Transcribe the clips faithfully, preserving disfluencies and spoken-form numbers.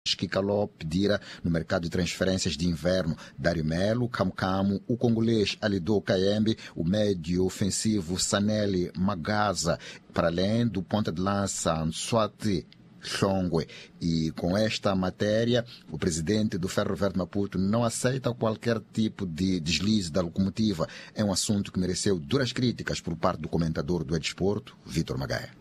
Kikalo pedira no mercado de transferências de inverno Dário Melo, Camu Camu, o congolês Alidou Kayembe, o médio ofensivo Saneli Magaza, para além do ponta de lança Nswati Chongwe. E com esta matéria, o presidente do Ferro Verde Maputo não aceita qualquer tipo de deslize da locomotiva. É um assunto que mereceu duras críticas por parte do comentador do Desporto, Vítor Magaia.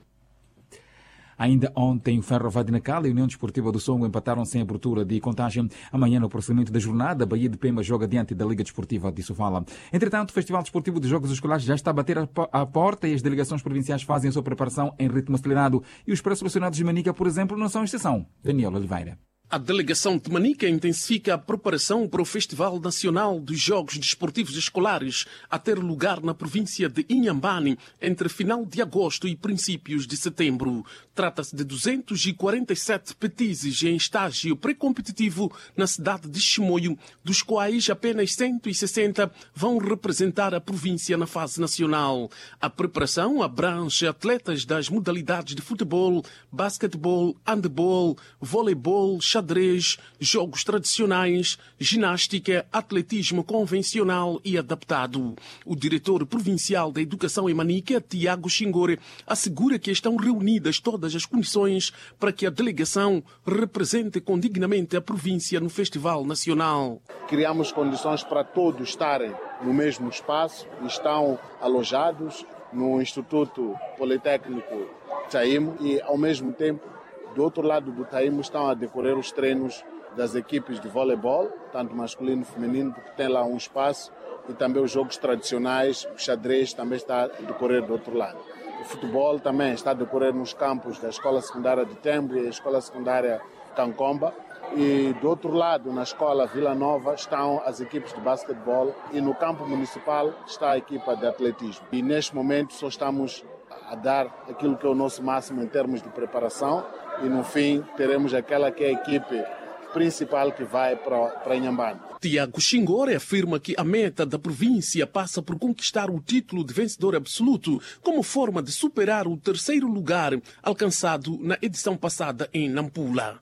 Ainda ontem, o Ferro Verde Nacala e a União Desportiva do Songo empataram sem abertura de contagem. Amanhã, no prosseguimento da jornada, a Bahia de Pemba joga diante da Liga Desportiva de Sofala. Entretanto, o Festival Desportivo de Jogos Escolares já está a bater a porta e as delegações provinciais fazem a sua preparação em ritmo acelerado. E os pré-selecionados de Manica, por exemplo, não são exceção. Daniel Oliveira. A delegação de Manica intensifica a preparação para o Festival Nacional dos Jogos Desportivos Escolares a ter lugar na província de Inhambane entre final de agosto e princípios de setembro. Trata-se de duzentos e quarenta e sete petizes em estágio pré-competitivo na cidade de Chimoio, dos quais apenas cento e sessenta vão representar a província na fase nacional. A preparação abrange atletas das modalidades de futebol, basquetebol, handebol, voleibol, xadrez, jogos tradicionais, ginástica, atletismo convencional e adaptado. O diretor provincial da Educação em Manica, Tiago Xingore, assegura que estão reunidas todas as condições para que a delegação represente condignamente a província no Festival Nacional. Criamos condições para todos estarem no mesmo espaço e estão alojados no Instituto Politécnico Taímo e, ao mesmo tempo, do outro lado do Taímo estão a decorrer os treinos das equipes de voleibol, tanto masculino e feminino, porque tem lá um espaço, e também os jogos tradicionais, o xadrez também está a decorrer do outro lado. O futebol também está a decorrer nos campos da Escola Secundária de Tembo e a Escola Secundária Cancomba. E do outro lado, na Escola Vila Nova, estão as equipes de basquetebol e no campo municipal está a equipa de atletismo. E neste momento só estamos a dar aquilo que é o nosso máximo em termos de preparação e no fim teremos aquela que é a equipe principal que vai para, para Inhambane. Tiago Xingore afirma que a meta da província passa por conquistar o título de vencedor absoluto como forma de superar o terceiro lugar alcançado na edição passada em Nampula.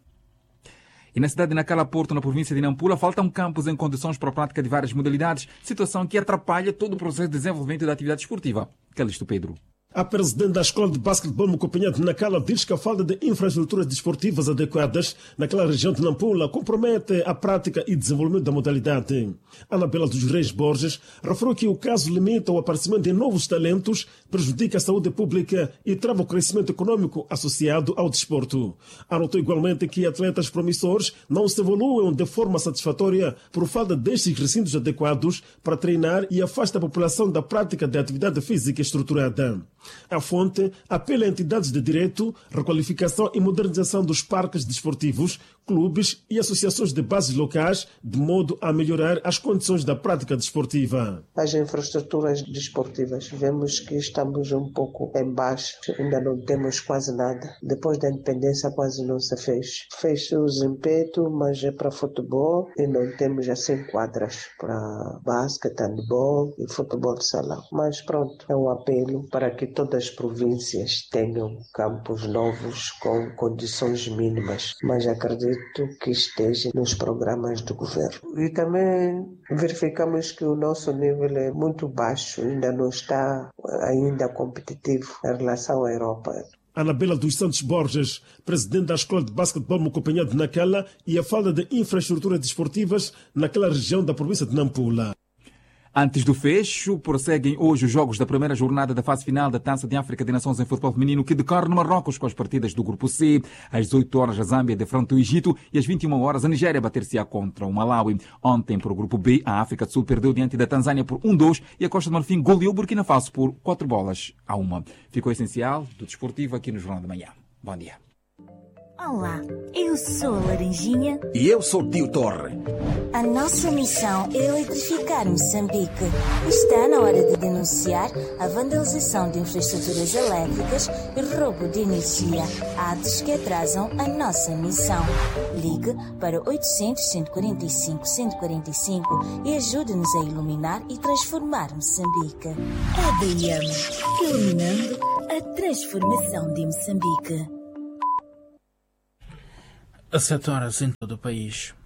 E na cidade de Nacala Porto, na província de Nampula, faltam campos em condições para a prática de várias modalidades, situação que atrapalha todo o processo de desenvolvimento da atividade esportiva. Calixto Pedro. A presidente da Escola de Basquetebol Mucopinha de Nacala diz que a falta de infraestruturas desportivas adequadas naquela região de Nampula compromete a prática e desenvolvimento da modalidade. Anabela dos Reis Borges referiu que o caso limita o aparecimento de novos talentos, prejudica a saúde pública e trava o crescimento econômico associado ao desporto. Anotou igualmente que atletas promissores não se evoluem de forma satisfatória por falta destes recintos adequados para treinar e afasta a população da prática de atividade física estruturada. A fonte apela a entidades de direito, requalificação e modernização dos parques desportivos, clubes e associações de bases locais, de modo a melhorar as condições da prática desportiva. As infraestruturas desportivas, vemos que estamos um pouco em baixo, ainda não temos quase nada. Depois da independência quase não se fez. Fez-se o Zimpeto, mas é para futebol e não temos assim quadras para basquete, handball e futebol de salão. Mas pronto, é um apelo para que todas as províncias tenham campos novos com condições mínimas, mas acredito que esteja nos programas do governo. E também verificamos que o nosso nível é muito baixo, ainda não está ainda competitivo em relação à Europa. Anabela dos Santos Borges, presidente da Escola de Basquetebol Mucopinha de Nacala, e a falta de infraestruturas desportivas naquela região da província de Nampula. Antes do fecho, prosseguem hoje os jogos da primeira jornada da fase final da Taça de África de Nações em futebol feminino, que decorre no Marrocos com as partidas do Grupo C. Às dezoito horas, a Zâmbia defronta o Egito e às vinte e uma horas, a Nigéria bater-se-á contra o Malawi. Ontem, para o Grupo B, a África do Sul perdeu diante da Tanzânia por um a dois e a Costa do Marfim goleou o Burkina Faso por quatro bolas a uma. Ficou essencial do desportivo aqui no Jornal da Manhã. Bom dia. Olá, eu sou a Laranjinha. E eu sou o Tio Torre. A nossa missão é eletrificar Moçambique. Está na hora de denunciar a vandalização de infraestruturas elétricas e roubo de energia, atos que atrasam a nossa missão. Ligue para oitocentos, cento e quarenta e cinco, cento e quarenta e cinco e ajude-nos a iluminar e transformar Moçambique. A D M, iluminando a transformação de Moçambique. a sete horas em todo o país.